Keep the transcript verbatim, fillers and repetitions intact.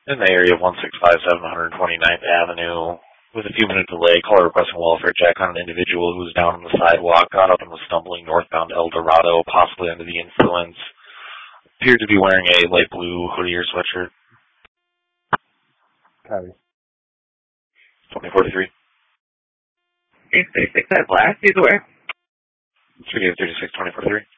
In the area of one six five seven one twenty-ninth Avenue, with a few minute delay, caller requesting welfare check on an individual who was down on the sidewalk, got up and was stumbling northbound El Dorado, possibly under the influence. Appeared to be wearing a light blue hoodie or sweatshirt. Copy. twenty forty-three. eight thirty-six at last, either way. three eight three six twenty forty-three.